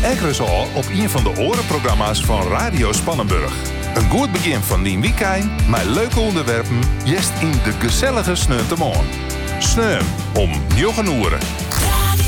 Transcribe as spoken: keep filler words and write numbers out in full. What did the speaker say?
Ekkeres al op een van de orenprogramma's van Radio Spannenburg. Een goed begin van die weekend met leuke onderwerpen, jest in de gezellige Sneuntemoorn. Sneun om njogen oeren.